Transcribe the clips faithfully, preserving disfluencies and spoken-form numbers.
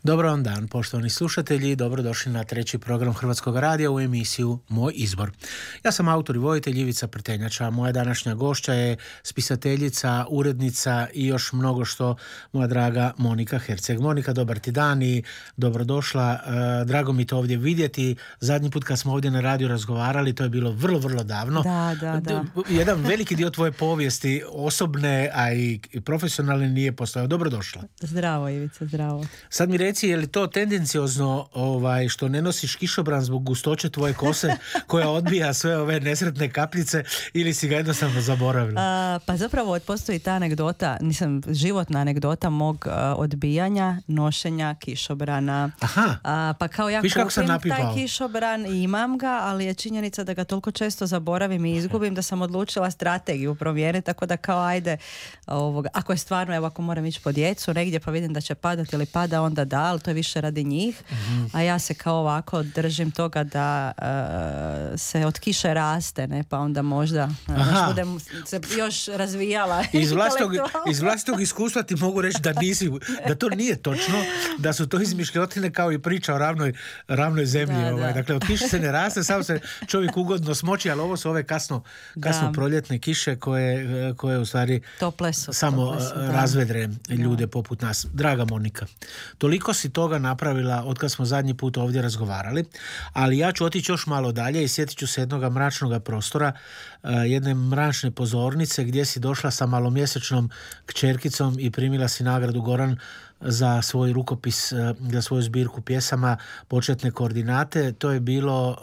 Dobar vam dan, poštovani slušatelji, dobrodošli na treći program Hrvatskog radija u emisiju Moj izbor. Ja sam autor i voditelj Ivica Prtenjača, moja današnja gošća je spisateljica, urednica i još mnogo što, moja draga Monika Herceg. Monika, dobar ti dan i dobrodošla, drago mi te ovdje vidjeti. Zadnji put kad smo ovdje na radiju razgovarali, to je bilo vrlo, vrlo davno. Da, da, da. Jedan veliki dio tvoje povijesti, osobne, a i profesionalne, nije postojao. Dobrodošla. Zdravo, Ivica, zdravo. Sad mi reci, je li to tendenciozno ovaj, što ne nosiš kišobran zbog gustoće tvoje kose koja odbija sve ove nesretne kapljice, ili si ga jednostavno zaboravila? A, pa zapravo postoji ta anegdota, nisam životna anegdota mog a, odbijanja nošenja kišobrana. Aha. A, pa kao ja Viš kupim taj kišobran i imam ga, ali je činjenica da ga toliko često zaboravim i izgubim da sam odlučila strategiju promijeniti, tako da kao ajde, ovoga, ako je stvarno, evo ako moram ići po djecu negdje pa vidim da će padati ili pada, onda da, ali to je više radi njih, mm-hmm. a ja se kao ovako držim toga da uh, se od kiše raste, ne, pa onda možda znaš, budem se još razvijala. Iz vlastitog, iz vlastitog iskustva ti mogu reći da nisi, da to nije točno, da su to izmišljotine kao i priča o ravnoj, ravnoj zemlji. Da, ovaj. da. Dakle, od kiše se ne raste, samo se čovjek ugodno smoči, ali ovo su ove kasno, kasno proljetne kiše koje, koje u stvari tople su, samo tople su, razvedre ljude poput nas. Draga Monika, toliko si toga napravila od kad smo zadnji put ovdje razgovarali, ali ja ću otići još malo dalje i sjetit ću se jednoga mračnog prostora, jedne mračne pozornice gdje si došla sa malomjesečnom kćerkicom i primila si nagradu Goran za svoj rukopis, za svoju zbirku pjesama Početne koordinate. To je bilo,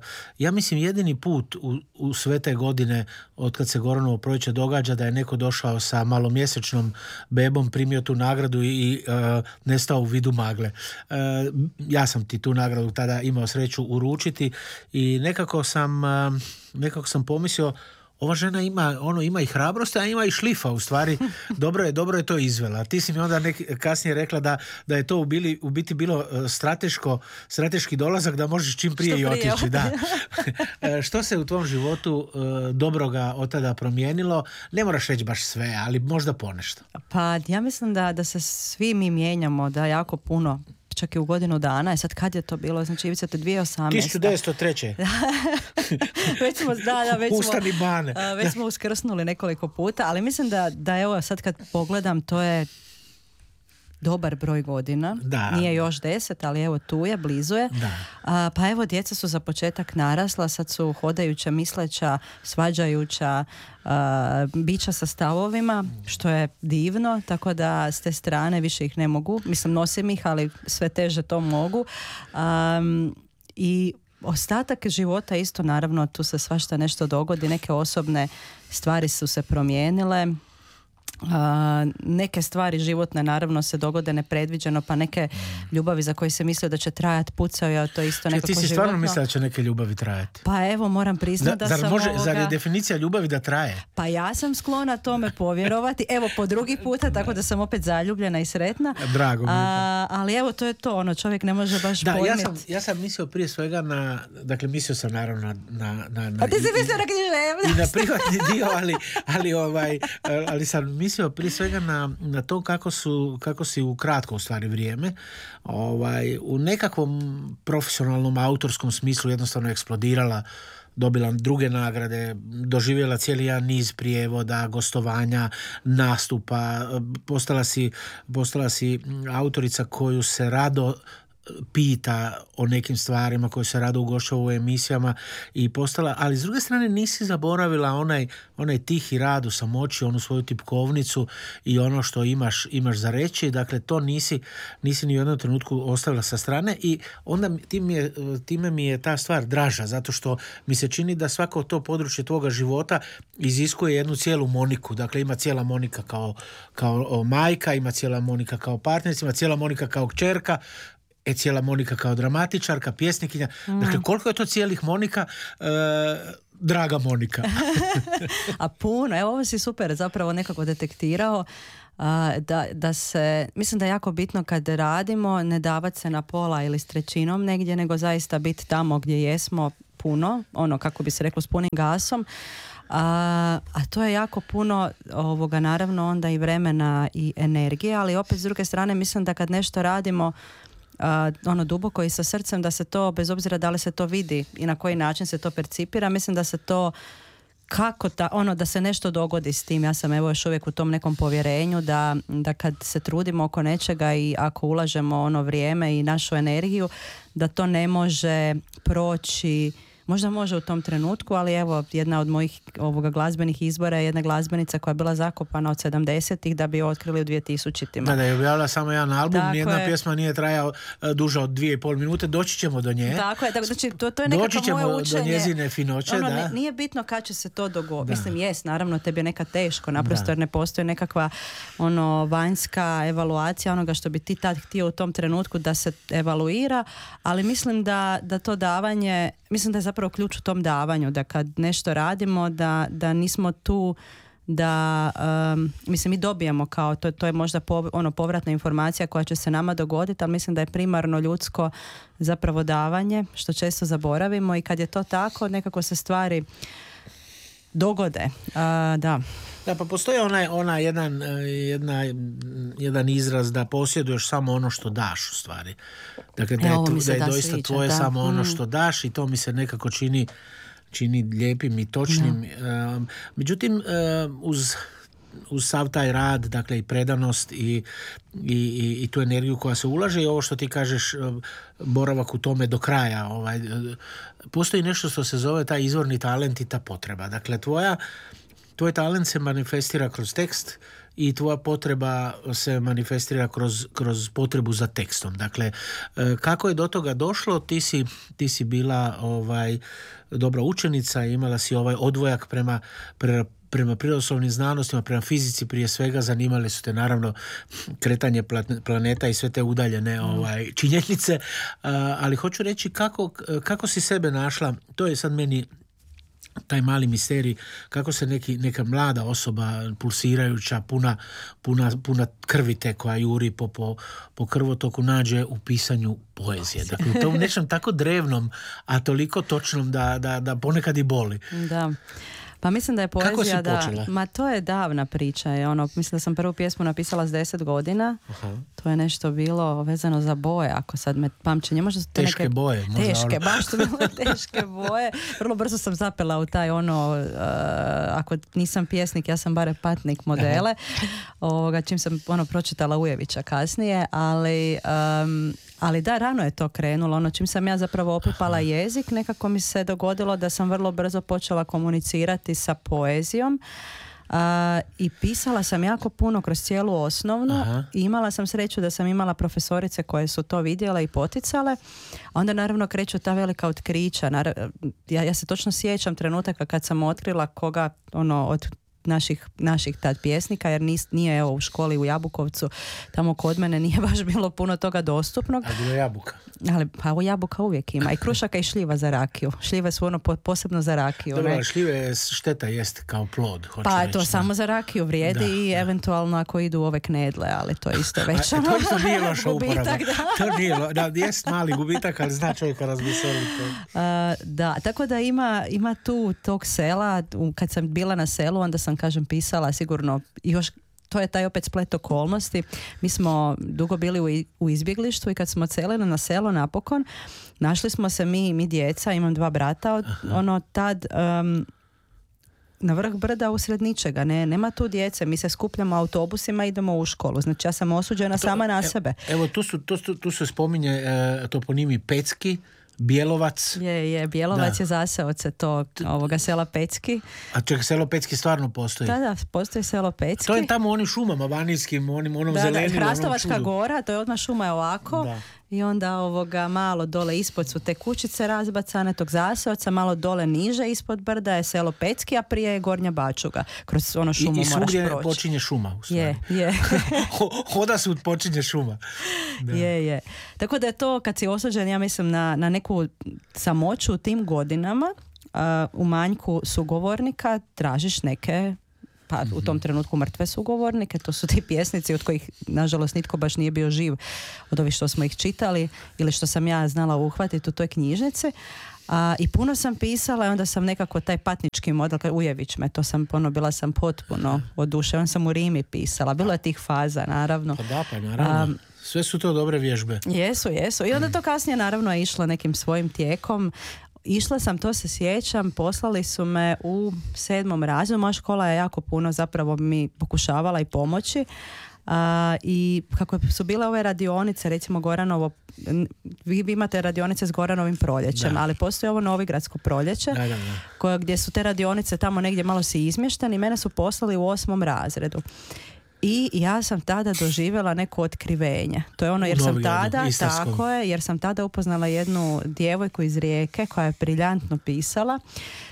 ja mislim, jedini put u, u sve te godine od kad se Goranovo proljeće događa da je neko došao sa malomjesečnom bebom, primio tu nagradu i, i uh, nestao u vidu magle. Uh, ja sam ti tu nagradu tada imao sreću uručiti i nekako sam, uh, nekako sam pomislio, ova žena ima, ono, ima i hrabrosti, a ima i šlifa, u stvari. Dobro je, dobro je to izvela. Ti si mi onda neki, kasnije rekla da, da je to u, bili, u biti bilo strateško, strateški dolazak da možeš čim prije, prije i otići. Da. Što se u tvom životu uh, dobroga od tada promijenilo? Ne moraš reći baš sve, ali možda ponešto. Pa ja mislim da, da se svi mi mijenjamo, da jako puno, čak i u godinu dana. I sad kad je to bilo? Znači, Ivica, to je dvije tisuće osamnaeste. tisuću devetsto treće. već smo, da, da, već Ustani bane. smo, već smo uskrsnuli nekoliko puta, ali mislim da, da evo sad kad pogledam, to je dobar broj godina. Da. Nije još deset, ali evo tu je, blizu je. A, pa evo, djeca su za početak narasla, sad su hodajuća, misleća, svađajuća, a, bića sa stavovima, što je divno, tako da s te strane više ih ne mogu. Mislim, nosim ih, ali sve teže to mogu. A, I ostatak života isto, naravno, tu se svašta nešto dogodi, neke osobne stvari su se promijenile. Uh, neke stvari životne naravno se dogode nepredviđeno, pa neke ljubavi za koje se mislio da će trajati pucaju, a to isto nekako životno. Ti si stvarno mislila da će neke ljubavi trajati? Pa evo, moram priznati da, da sam može, ovoga... Zar je definicija ljubavi da traje? Pa ja sam sklona tome povjerovati. Evo, po drugi puta, tako da sam opet zaljubljena i sretna. Drago mi je. A, ali evo, to je to, ono, čovjek ne može baš da, pojmiti. Ja sam, ja sam mislio prije svega na, dakle mislio sam naravno na... na, na, na a ti si mislio na književnost? I na privatni dio, ali, ali, ovaj, ali sam mislio prije svega na, na to kako, su, kako si u kratko u stvari vrijeme ovaj, u nekakvom profesionalnom autorskom smislu jednostavno eksplodirala, dobila druge nagrade, doživjela cijeli jedan niz prijevoda, gostovanja, nastupa, postala si, postala si autorica koju se rado pita o nekim stvarima koje se rado ugošćava u emisijama i postala, ali s druge strane nisi zaboravila onaj, onaj tihi rad u samoći, onu svoju tipkovnicu i ono što imaš, imaš za reći, dakle to nisi, nisi ni u jednom trenutku ostavila sa strane i onda tim je, time mi je ta stvar draža, zato što mi se čini da svako to područje tvoga života iziskuje jednu cijelu Moniku, dakle ima cijela Monika kao, kao majka, ima cijela Monika kao partnerica, ima cijela Monika kao kćerka, je cijela Monika kao dramatičarka, pjesnikinja. Mm. Dakle, koliko je to cijelih Monika, e, draga Monika? A puno, evo ovo si super zapravo nekako detektirao. Uh, da, da se, mislim da je jako bitno kad radimo ne davati se na pola ili s trećinom negdje, nego zaista biti tamo gdje jesmo puno, ono kako bi se reklo s punim gasom. A, a to je jako puno ovoga, naravno onda i vremena i energije, ali opet s druge strane mislim da kad nešto radimo a, ono duboko i sa srcem da se to, bez obzira da li se to vidi i na koji način se to percipira, mislim da se to kako ta, ono da se nešto dogodi s tim. Ja sam evo još uvijek u tom nekom povjerenju da, da kad se trudimo oko nečega i ako ulažemo ono vrijeme i našu energiju, da to ne može proći. Možda može u tom trenutku, ali evo jedna od mojih ovoga glazbenih izbora je jedna glazbenica koja je bila zakopana od sedamdesetih da bi je otkrili u dvije tisućitima. Da, da je objavila samo jedan album, tako nijedna je, pjesma nije trajao duža od dvije i pol minute, doći ćemo do nje. Tako je, tako, znači to, to je nekako moje učenje. Doći ćemo do njezine finoće, ono, da. Nije bitno kad će se to dogoditi. Mislim, jest, naravno, tebi je neka teško, naprosto jer ne postoji nekakva ono, vanjska evaluacija onoga što bi ti tad htio u tom trenutku da se evaluira, ali mislim da, da to davanje, mislim da je zapravo ključ u tom davanju, da kad nešto radimo, da, da nismo tu da, um, mislim, mi dobijemo kao, to, to je možda po, ono, povratna informacija koja će se nama dogoditi, ali mislim da je primarno ljudsko zapravo davanje, što često zaboravimo i kad je to tako, nekako se stvari dogode. Uh, da. Da, pa postoji onaj, onaj jedan, jedna, jedan izraz da posjeduješ samo ono što daš u stvari. Dakle, da je, tu, da je da doista sviđa, tvoje da. samo ono što daš i to mi se nekako čini, čini lijepim i točnim. Um, međutim, um, uz, uz sav taj rad, dakle i predanost i, i, i, i tu energiju koja se ulaže i ovo što ti kažeš, boravak u tome do kraja, ovaj, postoji nešto što se zove taj izvorni talent i ta potreba. Dakle, tvoja Tvoj talent se manifestira kroz tekst i tvoja potreba se manifestira kroz, kroz potrebu za tekstom. Dakle, kako je do toga došlo, ti si, ti si bila ovaj, dobra učenica, imala si ovaj odvojak prema, prema prema prirodoslovnim znanostima, prema fizici prije svega, zanimale su te naravno kretanje planeta i sve te udaljene ovaj, činjenice, ali hoću reći kako, kako si sebe našla, to je sad meni taj mali misterij, kako se neki, neka mlada osoba, pulsirajuća, puna, puna, puna krvite koja juri po, po, po krvotoku, nađe u pisanju poezije. Dakle, u tom nečem tako drevnom, a toliko točnom da, da, da ponekad i boli. Da. Pa mislim da je poezija... Kako si da, ma to je davna priča. Je ono, mislim da sam prvu pjesmu napisala s deset godina. Aha. To je nešto bilo vezano za boje, ako sad me pamćenje. Možda su teške neke, boje. Teške, ono. baš su bile teške boje. Vrlo brzo sam zapela u taj ono, uh, ako nisam pjesnik, ja sam bare patnik modele. Ovoga, čim sam ono pročitala Ujevića kasnije, ali... Um, Ali da, rano je to krenulo. Ono, čim sam ja zapravo opipala jezik, nekako mi se dogodilo da sam vrlo brzo počela komunicirati sa poezijom. Uh, i pisala sam jako puno kroz cijelu osnovnu. Aha. I imala sam sreću da sam imala profesorice koje su to vidjele i poticale. A onda naravno kreću ta velika otkrića. Naravno, ja, ja se točno sjećam trenutaka kad sam otkrila koga ono od naših, naših tad pjesnika, jer nis, nije evo u školi u Jabukovcu, tamo kod mene nije baš bilo puno toga dostupnog. A bilo jabuka? Ali pa u jabuka uvijek ima. I krušaka i šljiva za rakiju. Šljive su ono po, posebno za rakiju. Dobro, ne? Šljive šteta jest kao plod. Pa reći, to ne? samo za rakiju vrijedi da, i da. Eventualno ako idu ove knedle, ali to je isto već. A, to isto nije loša uporaba. To nije lo, da, jest mali gubitak, ali zna čovjeka razmisliti. Uh, da, tako da ima, ima tu tog sela. Kad sam bila na selu, onda sam, kažem, pisala sigurno još. To je taj opet splet okolnosti. Mi smo dugo bili u, u izbjeglištvu i kad smo odselili na selo napokon, našli smo se mi, mi djeca, imam dva brata, od, ono tad um, na vrh brda usred ničega. Ne, nema tu djece, mi se skupljamo autobusima i idemo u školu. Znači ja sam osuđena to, sama na evo, sebe. Evo tu, su, tu, su, tu se spominje e, toponimi Pecki, Bjelovac. Je, je, Bjelovac da. Je zaseoce to ovoga sela Pecki. A čekaj, selo Pecki stvarno postoji? Da, da, postoji selo Pecki. To je tamo u onim šumama banijskim, onim, onom da, zeleninom. Da, Hrastovačka gora, to je odmah šuma je ovako. Da. I onda ovoga malo dole ispod su te kućice razbacane tog zaseoca, malo dole niže ispod brda je selo Pecki, a prije je Gornja Bačuga. Kroz ono šumu I, i moraš proći. I svugdje počinje šuma u stvari. Je, je. Hoda su počinje šuma. Da. Je, je. Tako da je to kad si osuđen, ja mislim, na, na neku samoću u tim godinama, uh, u manjku sugovornika tražiš neke pa u tom trenutku mrtve sugovornike, to su ti pjesnici od kojih nažalost nitko baš nije bio živ od ovih što smo ih čitali ili što sam ja znala uhvatiti u toj knjižnici. A, i puno sam pisala i onda sam nekako taj patnički model, Ujević me, to sam pono, bila sam potpuno oduševljena, sam u Rimi pisala, bilo je tih faza naravno. Pa da, pa naravno. A, sve su to dobre vježbe. Jesu, jesu. I onda to kasnije naravno je išlo nekim svojim tijekom. Išla sam, to se sjećam, poslali su me u sedmom razredu, moja škola je jako puno zapravo mi pokušavala i pomoći. Uh, i kako su bile ove radionice, recimo Goranovo, vi, vi imate radionice s Goranovim proljećem, da. Ali postoji ovo Novigradsko proljeće, da, da, da. Koje, gdje su te radionice tamo negdje malo si izmješteni, mene su poslali u osmom razredu. I ja sam tada doživjela neko otkrivenje. To je ono jer sam tada, tako je, jer sam tada upoznala jednu djevojku iz Rijeke koja je briljantno pisala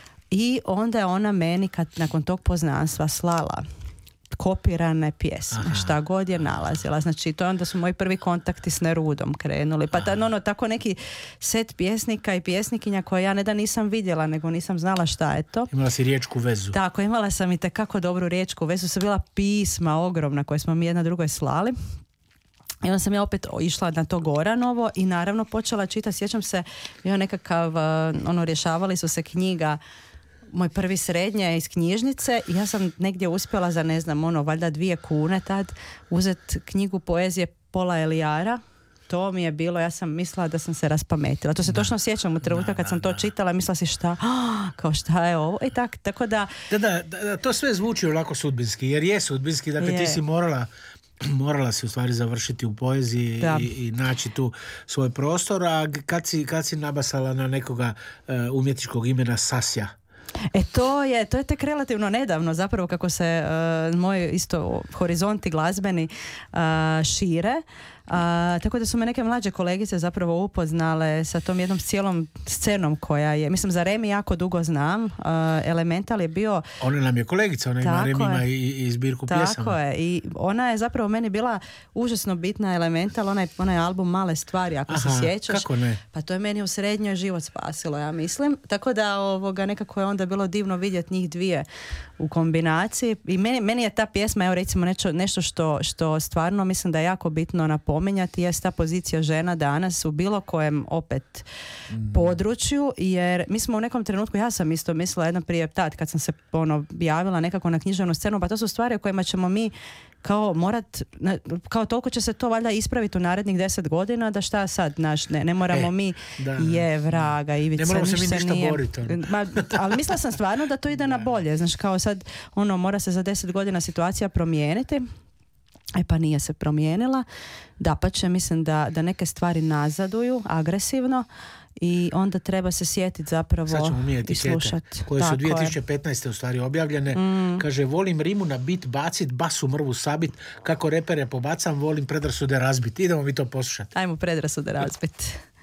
i onda je ona meni kad nakon tog poznanstva slala kopirane pjesme, aha, šta god je nalazila. Znači, to onda su moji prvi kontakti s Nerudom krenuli. Pa ta, ono, tako neki set pjesnika i pjesnikinja koje ja ne da nisam vidjela, nego nisam znala šta je to. Imala si riječku vezu. Tako, imala sam i tekako dobru riječku vezu. Su bila pisma ogromna koje smo mi jedna drugoj slali. I onda sam ja opet išla na to Goranovo i naravno počela čitati. Sjećam se, bio nekakav, ono, rješavali su se knjiga moj prvi srednje iz knjižnice i ja sam negdje uspjela za ne znam ono valjda dvije kune tad uzeti knjigu poezije Pola Elijara. To mi je bilo, ja sam mislila da sam se raspametila. To se da. Točno sjećam u trenutku kad sam to da. čitala, mislila si šta, oh, kao šta je ovo i tak, tako da... Da, da, da, to sve zvuči onako sudbinski, jer je sudbinski, dakle je. Ti si morala morala si u stvari završiti u poeziji i, i naći tu svoj prostor, a kad si, kad si nabasala na nekoga uh, umjetničkog imena Sasja? E to je, to je tek relativno nedavno zapravo kako se uh, moji isto horizonti glazbeni uh, šire. Uh, tako da su me neke mlađe kolegice zapravo upoznale sa tom jednom cijelom scenom koja je, mislim za Remi jako dugo znam, uh, Elemental je bio... Ona nam je kolegica, ona ima Remi ima i, i zbirku tako pjesama. Tako je, i ona je zapravo meni bila užasno bitna Elemental, onaj, onaj album Male stvari, ako aha, se sjećaš. Kako ne? Pa to je meni u srednjoj život spasilo, ja mislim. Tako da ovoga, nekako je onda bilo divno vidjeti njih dvije u kombinaciji. I meni, meni je ta pjesma, evo recimo nešto, nešto što, što stvarno mislim da je jako bitno napominjati, jest ta pozicija žena danas u bilo kojem opet mm. području, jer mi smo u nekom trenutku, ja sam isto mislila jedno prije tad kad sam se ono javila nekako na književnu scenu, pa to su stvari o kojima ćemo mi kao morat, kao toliko će se to valjda ispraviti u narednih deset godina da šta sad, naš, ne, ne moramo e, mi da, je vraga i ne moramo se mi ništa nije, boriti. Ma, ali mislila sam stvarno da to ide na bolje, znaš, kao sad ono mora se za deset godina situacija promijeniti. E pa nije se promijenila. Dapače, mislim da, da neke stvari nazaduju agresivno i onda treba se sjetiti zapravo i slušati. Koje su dvije tisuće petnaeste u stvari objavljene. Mm. Kaže, volim rimu na bit bacit, basu mrvu sabit, kako repere pobacam, volim predrasude razbit. Idemo mi to poslušati. Ajmo predrasude razbit.